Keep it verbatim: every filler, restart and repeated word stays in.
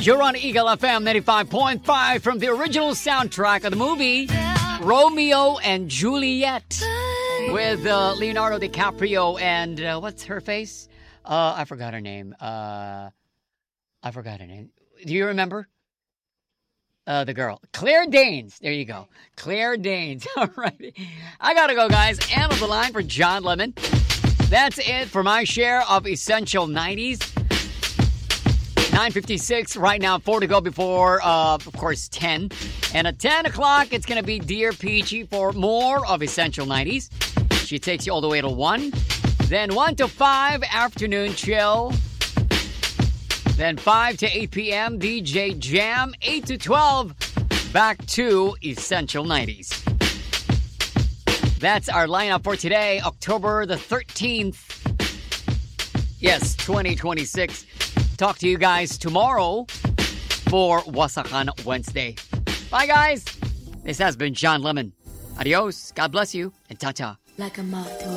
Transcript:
You're on Eagle F M ninety-five point five from the original soundtrack of the movie Romeo and Juliet with uh, Leonardo DiCaprio and uh, what's her face? Uh, I forgot her name. Uh, I forgot her name. Do you remember? Uh, the girl. Claire Danes. There you go. Claire Danes. All right. I gotta go, guys. And on the line for John Lemon. That's it for my share of Essential nineties. nine fifty-six right now, four to go before, uh, of course, ten. And at ten o'clock, it's going to be Dear Peachy for more of Essential nineties. She takes you all the way to one. Then one to five, Afternoon Chill. Then five to eight p.m., D J Jam. eight to twelve, back to Essential nineties. That's our lineup for today, October the thirteenth. Yes, twenty twenty-six. Talk to you guys tomorrow for Wasakan Wednesday. Bye, guys. This has been John Lemon. Adios. God bless you. And ta-ta. Like a moth to